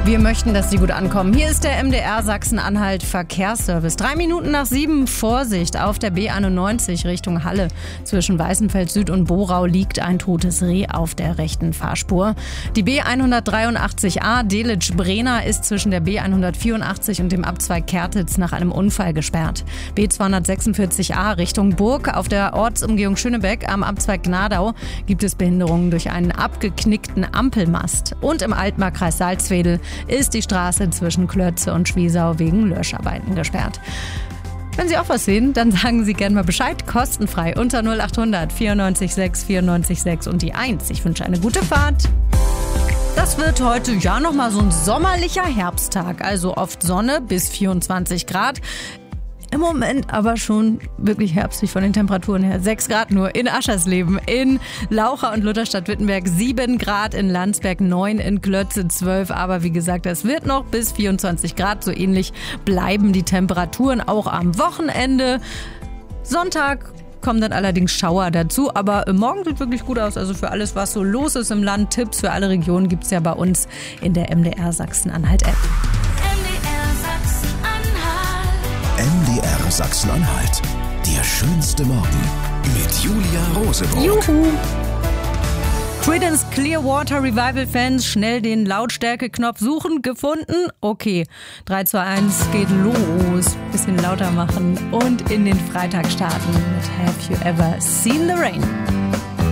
Wir möchten, dass sie gut ankommen. Hier ist der MDR Sachsen-Anhalt Verkehrsservice. 3 Minuten nach 7, Vorsicht, auf der B91 Richtung Halle. Zwischen Weißenfeld Süd und Borau liegt ein totes Reh auf der rechten Fahrspur. Die B183a Delitzsch-Brenner ist zwischen der B184 und dem Abzweig Kertitz nach einem Unfall gesperrt. B246a Richtung Burg auf der Ortsumgehung Schönebeck am Abzweig Gnadau gibt es Behinderungen durch einen abgeknickten Ampelmast. Und im Altmarkkreis Salzwedel ist die Straße zwischen Klötze und Schwiesau wegen Löscharbeiten gesperrt. Wenn Sie auch was sehen, dann sagen Sie gerne mal Bescheid. Kostenfrei unter 0800 94 6 94 6 und die 1. Ich wünsche eine gute Fahrt. Das wird heute ja nochmal so ein sommerlicher Herbsttag. Also oft Sonne bis 24 Grad. Im Moment aber schon wirklich herbstlich von den Temperaturen her. 6 Grad nur in Aschersleben, in Laucha und Lutherstadt-Wittenberg 7 Grad, in Landsberg 9, in Klötze 12. Aber wie gesagt, es wird noch bis 24 Grad. So ähnlich bleiben die Temperaturen auch am Wochenende. Sonntag kommen dann allerdings Schauer dazu. Aber morgen sieht wirklich gut aus. Also für alles, was so los ist im Land, Tipps für alle Regionen gibt es ja bei uns in der MDR Sachsen-Anhalt-App. MDR Sachsen-Anhalt. Der schönste Morgen mit Julia Rosenbrot. Juhu! Creedence Clearwater Revival-Fans, schnell den Lautstärke-Knopf suchen, gefunden. Okay, 3, 2, 1, geht los. Bisschen lauter machen und in den Freitag starten mit Have You Ever Seen the Rain?